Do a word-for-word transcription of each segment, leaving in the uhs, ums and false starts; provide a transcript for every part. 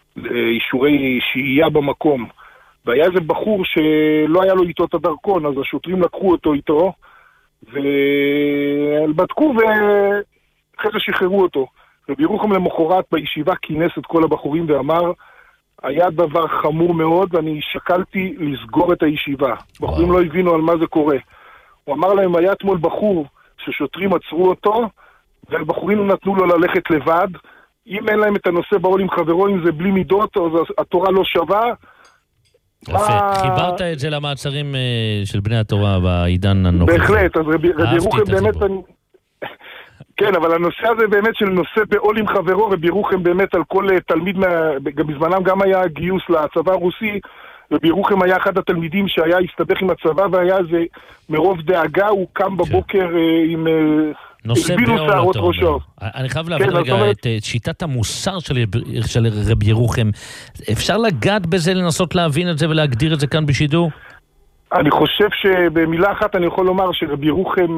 אישורי שהייה במקום. והיה איזה בחור שלא היה לו איתו את הדרכון, אז השוטרים לקחו אותו איתו, ובדקו ואחרי זה שחררו אותו. רבי ירוחם למחרת בישיבה כינס את כל הבחורים ואמר, היה דבר חמור מאוד ואני שקלתי לסגור את הישיבה. בחורים לא הבינו על מה זה קורה. הוא אמר להם, היה אתמול בחור ששוטרים עצרו אותו, והבחורים נתנו לו ללכת לבד. אם אין להם את הנושא בעול עם חברו, אם זה בלי מידות, אז התורה לא שווה. יפה, חיברת את זה למעצרים של בני התורה בעידן הנוכחי. בהחלט, אז רבי ירוחם באמת... כן, אבל הנושא הזה באמת של נושא בעול עם חברו, רבי ירוחם באמת על כל תלמיד, גם בזמנם גם היה גיוס לצבא הרוסי, רבי ירוחם היה אחד התלמידים שהיה הסתבך עם הצבא, והיה איזה מרוב דאגה, הוא קם בבוקר עם... נושא בעול, אתה אומר. אני חייב להבין רגע את שיטת המוסר של רבי ירוחם. אפשר לגעת בזה, לנסות להבין את זה ולהגדיר את זה כאן בשידור? אני חושב שבמילה אחת אני יכול לומר שרבי ירוחם...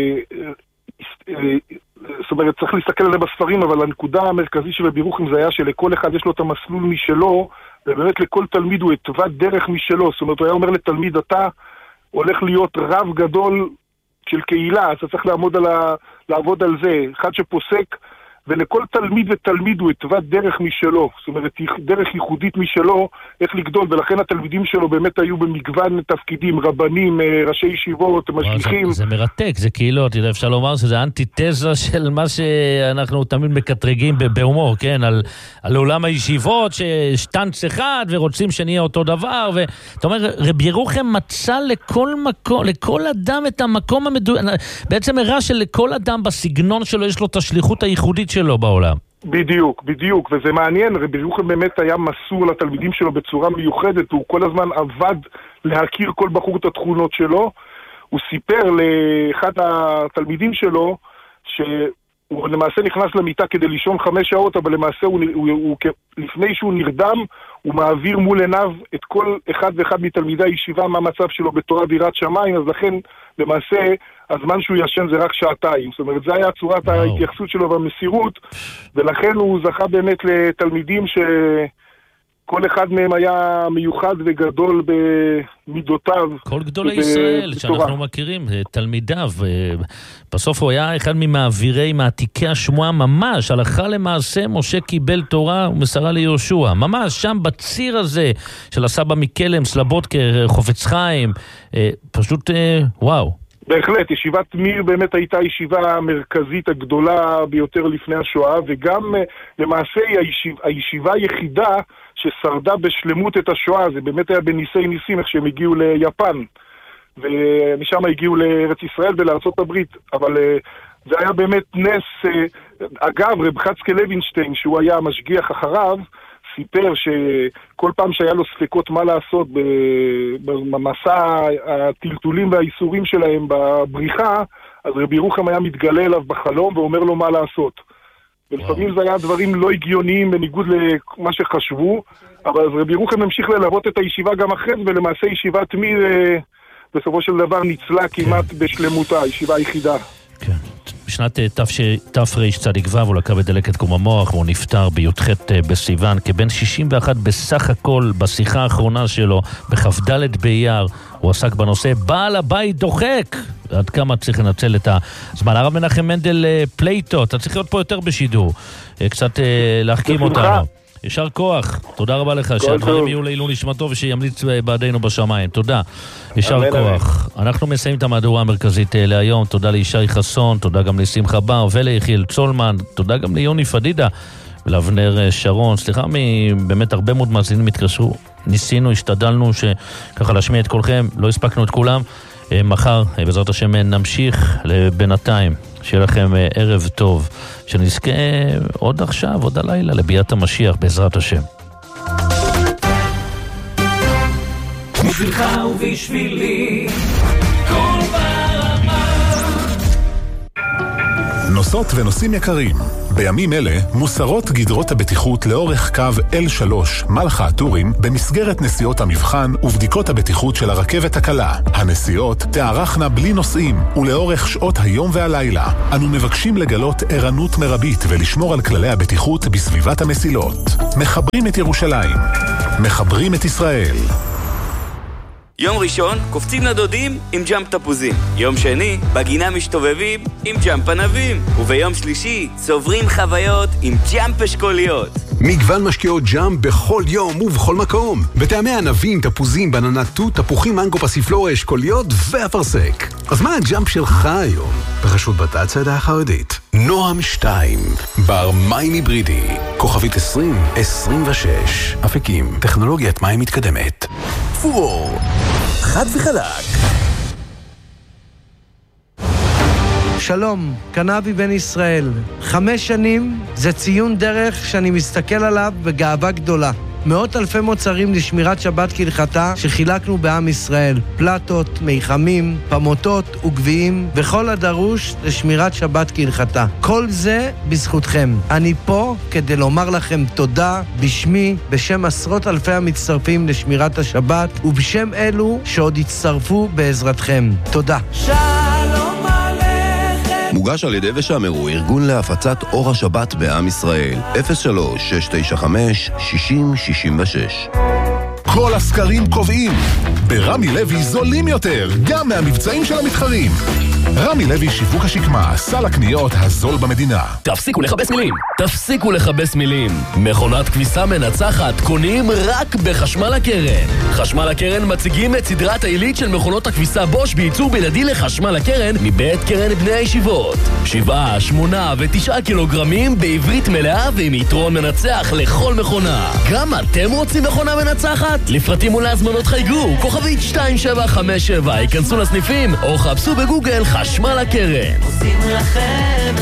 זאת אומרת, צריך להסתכל על זה בספרים, אבל הנקודה המרכזית של רבי ירוחם זה היה שלכל אחד יש לו את המסלול משלו, ובאמת לכל תלמיד הוא התווה דרך משלו. זאת אומרת, הוא היה אומר לתלמיד, אתה הולך להיות רב גדול של קהילה, אז אתה צריך לעמוד על ה... לעבוד על זה. אחד שפוסק, ולכל תלמיד ותלמיד הוא התווה דרך משלו. זאת אומרת, דרך ייחודית משלו, איך לגדול, ולכן התלמידים שלו באמת היו במגוון תפקידים, רבנים, ראשי ישיבות, משליחים. זה, זה מרתק, זה כאילו, אתה יודע, אפשר לומר שזה אנטיתזה של מה שאנחנו תמיד מקטרגים בהומור, כן? על, על עולם הישיבות, ששטנץ אחד, ורוצים שנהיה אותו דבר, ואתה אומר, רבי ירוחם מצא לכל מקום, לכל אדם את המקום המדו... בעצם הראה שלכל אדם בסגנון שלו יש לו את השליחות הייחודית שלו בעולם. בדיוק, בדיוק, וזה מעניין, רבי ירוחם באמת היה מסור לתלמידים שלו בצורה מיוחדת, הוא כל הזמן עבד להכיר כל בחור את התכונות שלו. הוא סיפר לאחד התלמידים שלו שהוא למעשה נכנס למיטה כדי לישון חמש שעות, אבל למעשה הוא, הוא, הוא, לפני שהוא נרדם הוא מעביר מול עיניו את כל אחד ואחד מתלמידי הישיבה מה המצב שלו בתורה ויראת שמיים, אז לכן למעשה הזמן שהוא ישן זה רק שעתיים. זאת אומרת, זה היה צורת ההתייחסות שלו והמסירות, ולכן הוא זכה באמת לתלמידים שכל אחד מהם היה מיוחד וגדול במידותיו. כל גדולי ישראל שאנחנו מכירים, תלמידיו. בסוף הוא היה אחד ממעבירי, מעתיקי השמועה ממש, הלכה למעשה משה קיבל תורה ומסרה ליהושע. ממש שם בציר הזה של הסבא מקלם, סלבודקר, חופץ חיים, פשוט וואו. בהחלט, ישיבת מיר באמת הייתה הישיבה המרכזית הגדולה ביותר לפני השואה, וגם למעשה היא הישיבה, הישיבה היחידה ששרדה בשלמות את השואה. זה באמת היה בניסי ניסים איך שהם הגיעו ליפן, ומשם הגיעו לארץ ישראל ולארצות הברית, אבל זה היה באמת נס. אגב, רב חצקאל לוינשטיין, שהוא היה המשגיח אחריו, סיפר שכל פעם שהיה לו ספקות מה לעשות במסע הטלטולים והאיסורים שלהם בבריחה, אז רבי ירוחם היה מתגלה אליו בחלום ואומר לו מה לעשות. ולפעמים זה היה דברים לא הגיוניים בניגוד למה שחשבו, אבל אז רבי ירוחם המשיך ללוות את הישיבה גם אחרי, ולמעשה ישיבת מיר בסופו של דבר ניצלה כמעט בשלמותה, הישיבה היחידה. כן. בשנת תרצ"ו הוא לקה בדלקת קום המוח, והוא נפטר בי"ח בסיוון כבן שישים ואחת בסך הכל. בשיחה האחרונה שלו בכ"ד באייר הוא עסק בנושא בעל הבית דוחק. עד כמה צריך לנצל את הזמן. הרב מנחם מנדל פלייטו, אתה צריך להיות פה יותר בשידור, קצת להחכים אותנו. ישר כוח, תודה רבה לך, שהדברים יהיו לעילוי נשמתו ושימליץ בעדינו בשמיים. תודה, ישר כוח. אנחנו מסיימים את המהדורה המרכזית להיום. תודה לישי חסון, תודה גם לשמחה בר וליחיאל צולמן, תודה גם ליוני פדידה ולאבנר שרון. סליחה, באמת הרבה מאוד מאזינים התקשרו, ניסינו, השתדלנו שככה להשמיע את כולכם, לא הספקנו את כולם. מחר בעזרת השם נמשיך. לבינתיים שיהיה לכם ערב טוב, שנזכה עוד עכשיו, עוד הלילה, לביאת המשיח בעזרת השם. בשבילך ובשבילי כל ברמה. נוסעות ונוסעים יקרים, בימים אלה מוסרות גדרות הבטיחות לאורך קו אל שלוש מלחה הטורים במסגרת נסיעות המבחן ובדיקות הבטיחות של הרכבת הקלה. הנסיעות תארכנה בלי נוסעים ולאורך שעות היום והלילה. אנו מבקשים לגלות ערנות מרבית ולשמור על כללי הבטיחות בסביבת המסילות. מחברים את ירושלים. מחברים את ישראל. יום ראשון, קופצים לדודים עם ג'אמפ תפוזים. יום שני, בגינה משתובבים עם ג'אמפ ענבים. וביום שלישי, צוברים חוויות עם ג'אמפ אשכוליות. מגוון משקיעות ג'אמפ בכל יום ובכל מקום. בטעמי ענבים, תפוזים, בננה תות, תפוחים, מנגו, פסיפלורה, אשכוליות ואפרסק. אז מה הג'אמפ שלך היום? ברשות בתצעדה החרדית. נועם שתיים, בר מים היברידי, כוכבית עשרים עשרים ושש. אפיקים, טכנולוגיית מים מתקדמת. פור, חד וחלק. שלום, קנאבי בן ישראל. חמש שנים זה ציון דרך שאני מסתכל עליו בגאווה גדולה. מאות אלפי מוצרים לשמירת שבת כהלכתה שחילקנו בעם ישראל. פלטות, מיחמים, פמוטות וגביעים וכל הדרוש לשמירת שבת כהלכתה. כל זה בזכותכם. אני פה כדי לומר לכם תודה בשמי, בשם עשרות אלפי המצטרפים לשמירת השבת ובשם אלו שעוד יצטרפו בעזרתכם. תודה. שלום מוגש על ידי ושמרו, ארגון להפצת אור השבת בעם ישראל. אפס שלוש שש תשע חמש שישים שישים ושש. כל הסקרים קובעים, ברמי לוי זולים יותר, גם מהמבצעים של המתחרים. רמי לוי שיווק השקמה, סל הקניות הזול במדינה. תפסיקו לחבש מילים, תפסיקו לחבש מילים. מכונת כביסה מנצחת קונים רק בחשמל הקרן. חשמל הקרן מציגים את סדרת העילית של מכונות הכביסה בוש בייצור בלעדי לחשמל הקרן מבית קרן בני הישיבות. שבעה, שמונה ותשעה קילוגרמים בעברית מלאה ועם יתרון מנצח לכל מכונה. גם אתם רוצים מכונה מנצחת? לפרטים ולהזמנות חייגו, כוכבית שתיים שבע חמש שבע, ייכנסו לסניפים או חפשו בגוגל חשמל הקרן. עושים לכם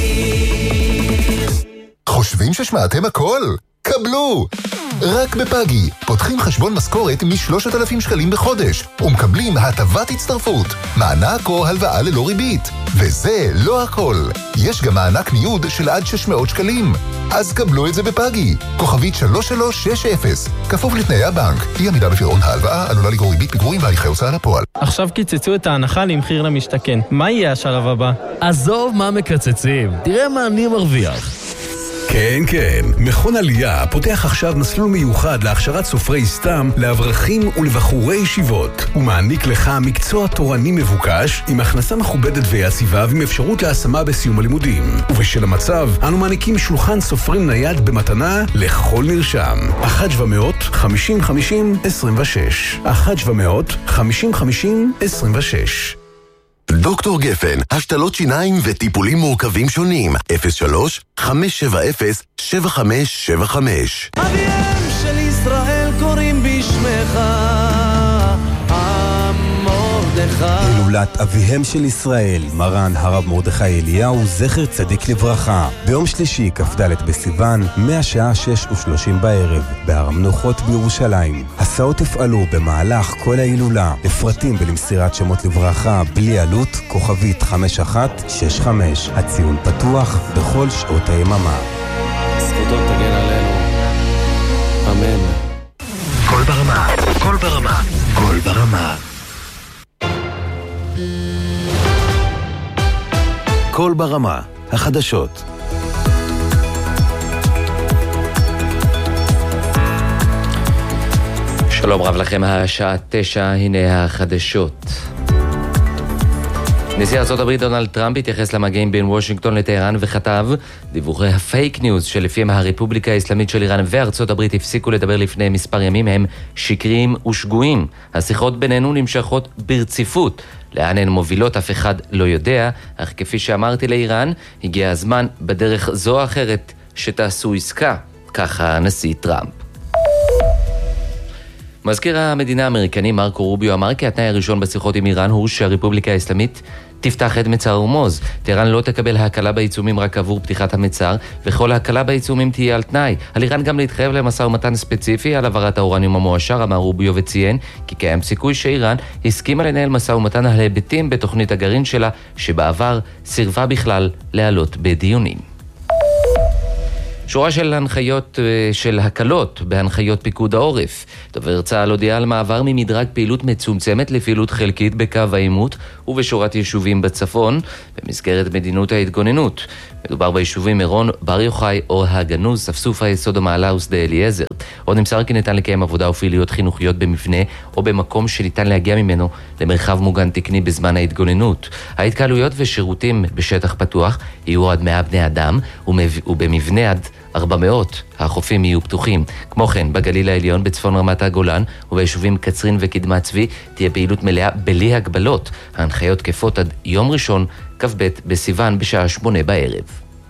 מחיר. חושבים ששמעתם הכל? קבלו! רק בפאגי, פותחים חשבון משכורת מ-שלושת אלפים שקלים בחודש, ומקבלים הטבת הצטרפות, מענק או הלוואה ללא ריבית. וזה לא הכל. יש גם מענק ניוד של עד שש מאות שקלים. אז קבלו את זה בפאגי. כוכבית שלוש שלוש שש אפס. כפוף לתנאי הבנק. אי עמידה בפירעון ההלוואה עלולה לגרור ריבית פיגורים והליכי הוצאה לפועל. עכשיו קיצצו את ההנחה למחיר למשתכן. מה יהיה השלב הבא? עזוב מה מקצצים. תראה מה אני מרוויח. כן, כן. מכון עלייה פותח עכשיו מסלול מיוחד להכשרת סופרי סתם לאברכים ולבחורי ישיבות. הוא מעניק לך מקצוע תורני מבוקש עם הכנסה מכובדת ויציבה ועם אפשרות להשמה בסיום הלימודים. ובשל המצב, אנו מעניקים שולחן סופרים נייד במתנה לכל נרשם. אחת שבע מאות חמישים חמישים עשרים ושש. אחת שבע מאות חמישים חמישים עשרים ושש. דוקטור גפן, השתלות שיניים וטיפולים מורכבים שונים. אפס שלוש חמש שבע אפס שבע חמש שבע חמש. אביהם של ישראל קוראים בשמך מרדכי. הילולת אביהם של ישראל, מרן הרב מרדכי אליהו, זכר צדיק לברכה. ביום שלישי, כ"ד בסיוון, מהשעה שש ושלושים בערב, בהר המנוחות בירושלים. הסעות יפעלו במהלך כל ההילולה. לפרטים ולמסירת שמות לברכה בלי עלות, כוכבית חמש אחת שש חמש. הציון פתוח בכל שעות היממה. זכותו תגן עלינו. אמן. כל ברמה, כל ברמה, כל ברמה. כל ברמה, החדשות. שלום רב לכם, השעה תשע, הנה החדשות. נשיא ארצות הברית דונלד טראמפ התייחס למגעים בין וושינגטון לטהרן וכתב, דיווחי הפייק ניוז שלפיהם הרפובליקה האסלאמית של איראן וארצות הברית הפסיקו לדבר לפני מספר ימים הם שקריים ושגויים. השיחות בינינו נמשכות ברציפות. לאן הן מובילות אף אחד לא יודע, אך כפי שאמרתי לאיראן, הגיע הזמן בדרך זו או אחרת שתעשו עסקה, ככה הנשיא טראמפ. מזכיר המדינה האמריקני מרקו רוביו אמר כי התנאי הראשון בשיחות עם איראן הוא שהרפובליקה האסלאמית תפתח את מצר הורמוז. טהרן לא תקבל ההקלה בעיצומים רק עבור פתיחת המצר, וכל ההקלה בעיצומים תהיה על תנאי. על איראן גם להתחייב למשא ומתן ספציפי על העברת האורניום המועשר, אמר רוביו וציין כי קיים סיכוי שאיראן הסכימה לנהל משא ומתן על היבטים בתוכנית הגרעין שלה, שבעבר סירבה בכלל לעלות בדיונים. שורה של הנחיות של הקלות בהנחיות פיקוד העורף. דובר צה"ל הודיע על מעבר ממדרג פעילות מצומצמת לפעילות חלקית בקו העימות ובשורת יישובים בצפון במסגרת מדיניות ההתגוננות. מדובר ביישובים מירון, בר יוחאי, אור הגנוז, ספסופה, יסוד המעלה ושדה אליעזר. עוד נמסר כי ניתן לקיים עבודה ופעילויות חינוכיות במבנה או במקום שניתן להגיע ממנו למרחב מוגן תקני בזמן ההתגוננות. ההתקהלויות ושירותים בשטח פתוח יהיו עד מאה בני אדם ובמבנה עד ארבע מאות. החופים יהיו פתוחים. כמו כן, בגליל העליון, בצפון רמת הגולן וביישובים קצרין וקדמת צבי תהיה פעילות מלאה בלי הגבלות. ההנחיות תקפות עד יום ראשון, כ"ב בסיוון בשעה שמונה בערב.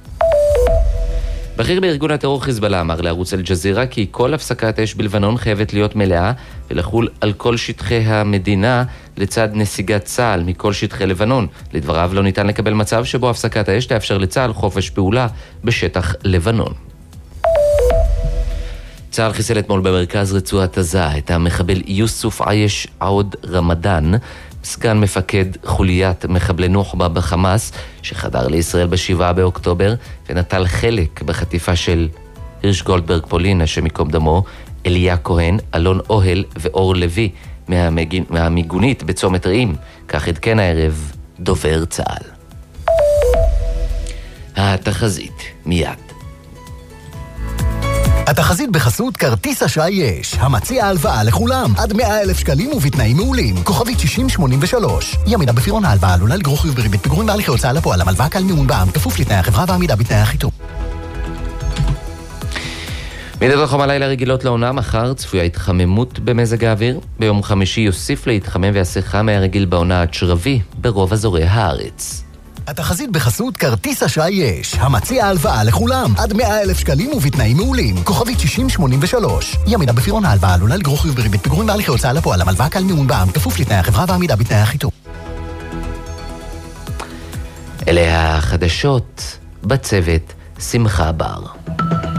בכיר בארגון הטרור חיזבאללה אמר לערוץ אל-ג'זירה כי כל הפסקת אש בלבנון חייבת להיות מלאה ולחול על כל שטחי המדינה לצד נסיגת צה"ל מכל שטחי לבנון. לדבריו לא ניתן לקבל מצב שבו הפסקת האש תאפשר לצה"ל חופש פעולה בשטח לבנון. צה"ל חיסל אתמול במרכז רצועת עזה את המחבל יוסוף עייש עוד רמדאן, סגן מפקד חוליית מחבלי נוח'בה בחמאס, שחדר לישראל בשבעה באוקטובר ונטל חלק בחטיפה של הירש גולדברג פולין, השם ייקום דמו, אליה כהן, אלון אוהל ואור לוי מהמגין, מהמיגונית בצומת רעים. כך עדכן הערב דובר צה"ל. התחזית מיד. התחזית בחסות כרטיס אשראי יש, המציע הלוואה לכולם, עד מאה אלף שקלים ובתנאים מעולים. כוכבית שישים שמונים ושלוש. אי עמידה בפירעון ההלוואה עלולה לגרור חיוב בריבית פיגורים בהליכי הוצאה לפועל. הלוואה קל מימון בע"מ, כפוף לתנאי החברה ועמידה בתנאי החיתום. מידות החום הלילה רגילות לעונה, מחר צפויה התחממות במזג האוויר. ביום חמישי יוסיף להתחמם ויעשה חם מהרגיל בעונה עד שרבי ברוב אזורי הארץ. התחזית בחסות כרטיס אשראי יש, המציע הלוואה לכולם, עד מאה אלף שקלים ובתנאים מעולים. כוכבית שישים שמונים ושלוש. אי עמידה בפירעון ההלוואה עלולה לגרור חיוב בריבית פיגורים בהליכי הוצאה לפועל. הלוואה קל מימון בע"מ, כפוף לתנאי החברה ועמידה בתנאי החיתום. אלה החדשות בצוות שמחה בר.